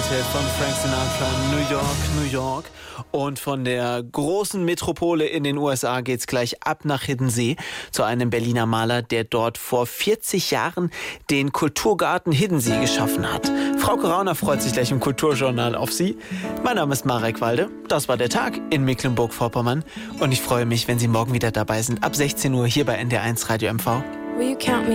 United von Frank Sinatra, New York, New York. Und von der großen Metropole in den USA geht's gleich ab nach Hiddensee zu einem Berliner Maler, der dort vor 40 Jahren den Kulturgarten Hiddensee geschaffen hat. Frauke Rauner freut sich gleich im Kulturjournal auf Sie. Mein Name ist Marek Walde. Das war der Tag in Mecklenburg-Vorpommern. Und ich freue mich, wenn Sie morgen wieder dabei sind, ab 16 Uhr hier bei NDR1 Radio MV.